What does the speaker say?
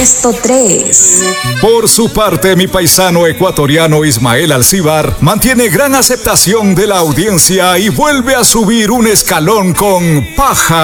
Puesto 3. Por su parte, mi paisano ecuatoriano Ismael Alcíbar mantiene gran aceptación de la audiencia y vuelve a subir un escalón con Paja